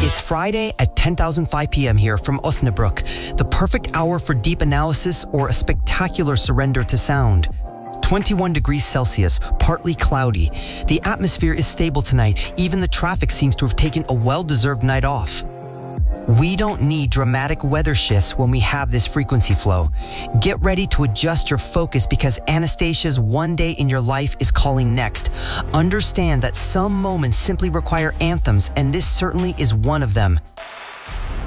It's Friday at 10,005 p.m. here from Osnabrück, the perfect hour for deep analysis or a spectacular surrender to sound. 21 degrees Celsius, partly cloudy. The atmosphere is stable tonight. Even the traffic seems to have taken a well-deserved night off. We don't need dramatic weather shifts when we have this frequency flow. Get ready to adjust your focus because Anastasia's One Day in Your Life is calling next. Understand that some moments simply require anthems, and this certainly is one of them.